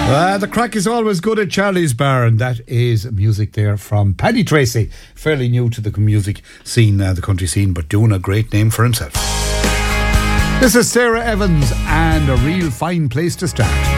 The crack is always good at Charlie's Bar, and that is music there from Paddy Tracy, fairly new to the music scene, the country scene, but doing a great name for himself. This is Sarah Evans and A Real Fine Place to Start.